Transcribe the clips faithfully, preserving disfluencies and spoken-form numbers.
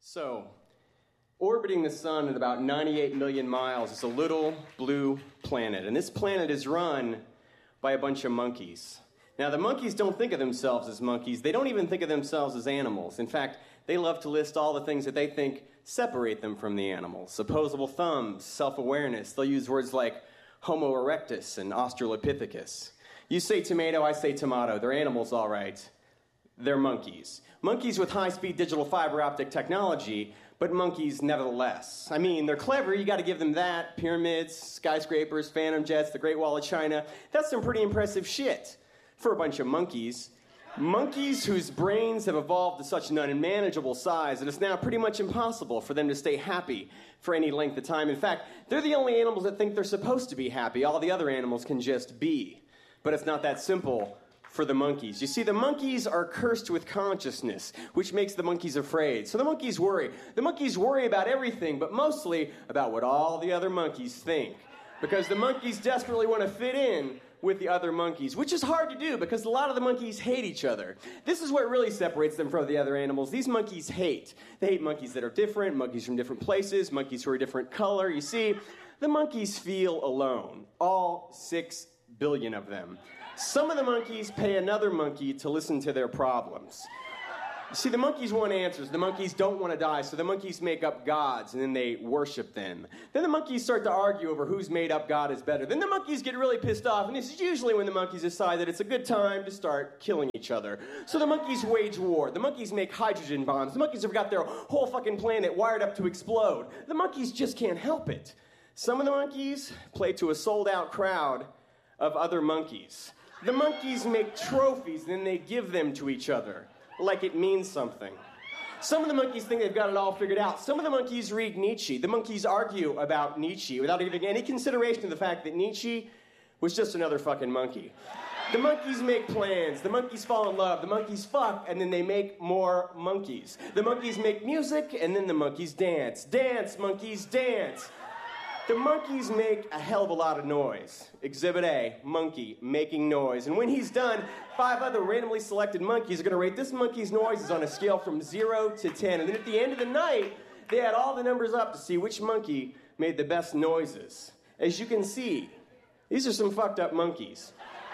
So, orbiting the sun at about ninety-eight million miles is a little blue planet. And this planet is run by a bunch of monkeys. Now, the monkeys don't think of themselves as monkeys. They don't even think of themselves as animals. In fact, they love to list all the things that they think separate them from the animals. Opposable thumbs, self-awareness. They'll use words like Homo erectus and Australopithecus. You say tomato, I say tomato. They're animals, all right. They're monkeys. Monkeys with high-speed digital fiber optic technology, but monkeys nevertheless. I mean, they're clever, you gotta give them that. Pyramids, skyscrapers, phantom jets, the Great Wall of China. That's some pretty impressive shit for a bunch of monkeys. Monkeys whose brains have evolved to such an unmanageable size that it's now pretty much impossible for them to stay happy for any length of time. In fact, they're the only animals that think they're supposed to be happy. All the other animals can just be. But it's not that simple for the monkeys. You see, the monkeys are cursed with consciousness, which makes the monkeys afraid. So the monkeys worry. The monkeys worry about everything, but mostly about what all the other monkeys think. Because the monkeys desperately want to fit in with the other monkeys, which is hard to do because a lot of the monkeys hate each other. This is what really separates them from the other animals. These monkeys hate. They hate monkeys that are different, monkeys from different places, monkeys who are a different color. You see, the monkeys feel alone, all six billion of them. Some of the monkeys pay another monkey to listen to their problems. You see, the monkeys want answers. The monkeys don't want to die, so the monkeys make up gods, and then they worship them. Then the monkeys start to argue over whose made-up god is better. Then the monkeys get really pissed off, and this is usually when the monkeys decide that it's a good time to start killing each other. So the monkeys wage war. The monkeys make hydrogen bombs. The monkeys have got their whole fucking planet wired up to explode. The monkeys just can't help it. Some of the monkeys play to a sold-out crowd of other monkeys. The monkeys make trophies, and then they give them to each other, like it means something. Some of the monkeys think they've got it all figured out. Some of the monkeys read Nietzsche. The monkeys argue about Nietzsche without giving any consideration to the fact that Nietzsche was just another fucking monkey. The monkeys make plans. The monkeys fall in love. The monkeys fuck, and then they make more monkeys. The monkeys make music, and then the monkeys dance. Dance, monkeys, dance. The monkeys make a hell of a lot of noise. Exhibit A, monkey making noise. And when he's done, five other randomly selected monkeys are going to rate this monkey's noises on a scale from zero to ten. And then at the end of the night, they add all the numbers up to see which monkey made the best noises. As you can see, these are some fucked up monkeys.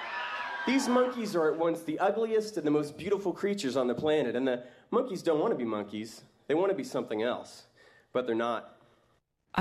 These monkeys are at once the ugliest and the most beautiful creatures on the planet. And the monkeys don't want to be monkeys. They want to be something else. But they're not